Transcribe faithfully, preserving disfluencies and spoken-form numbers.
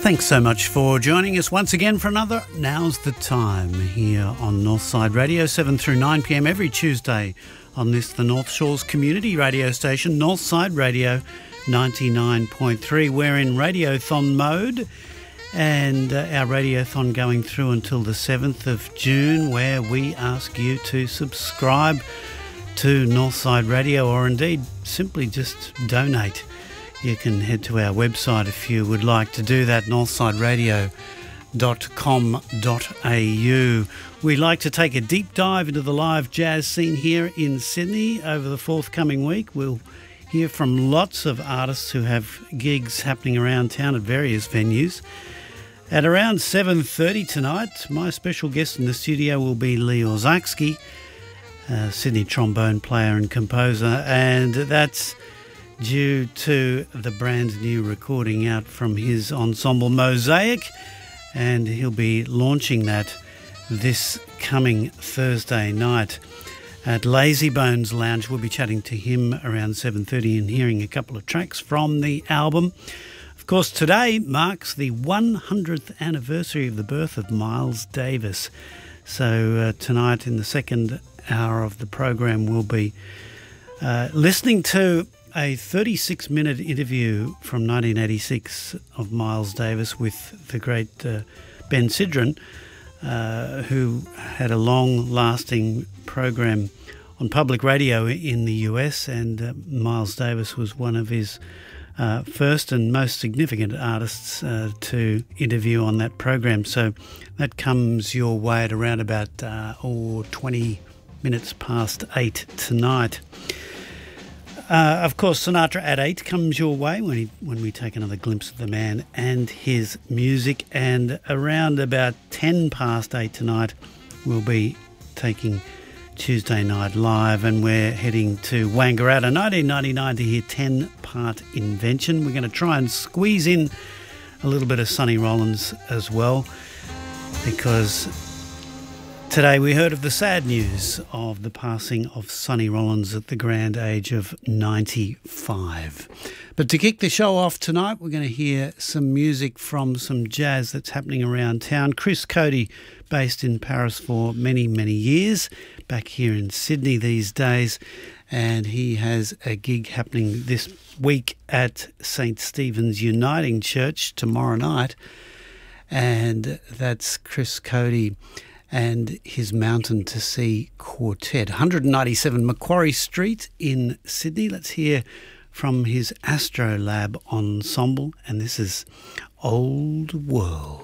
Thanks so much for joining us once again for another Now's the Time here on Northside Radio, seven through nine p m every Tuesday on this, the North Shores community radio station, Northside Radio ninety-nine point three. We're in Radiothon mode, and uh, our Radiothon going through until the seventh of June, where we ask you to subscribe to Northside Radio, or indeed simply just donate. You can head to our website if you would like to do that, northside radio dot com dot a u. We like to take a deep dive into the live jazz scene here in Sydney over the forthcoming week. We'll hear from lots of artists who have gigs happening around town at various venues. At around seven thirty tonight, my special guest in the studio will be Lee Orzachski, a Sydney trombone player and composer, and that's due to the brand new recording out from his ensemble Mosaic, and he'll be launching that this coming Thursday night at Lazy Bones Lounge. We'll be chatting to him around seven thirty and hearing a couple of tracks from the album. Of course, today marks the one hundredth anniversary of the birth of Miles Davis. So uh, tonight in the second hour of the program, we'll be uh, listening to a thirty-six minute interview from nineteen eighty-six of Miles Davis with the great uh, Ben Sidran, uh, who had a long-lasting program on public radio in the U S, and uh, Miles Davis was one of his uh, first and most significant artists uh, to interview on that program. So that comes your way at around about uh, oh, twenty minutes past eight tonight. Uh, of course, Sinatra at eight comes your way when he, when we take another glimpse of the man and his music. And around about ten past eight tonight, we'll be taking Tuesday Night Live, and we're heading to Wangaratta, nineteen ninety-nine, to hear ten part Invention. We're going to try and squeeze in a little bit of Sonny Rollins as well, because today we heard of the sad news of the passing of Sonny Rollins at the grand age of ninety-five. But to kick the show off tonight, we're going to hear some music from some jazz that's happening around town. Chris Cody, based in Paris for many, many years, back here in Sydney these days, and he has a gig happening this week at Saint Stephen's Uniting Church tomorrow night, and that's Chris Cody and his Mountain to Sea Quartet, one ninety-seven Macquarie Street in Sydney. Let's hear from his Astrolab Ensemble, and this is Old World.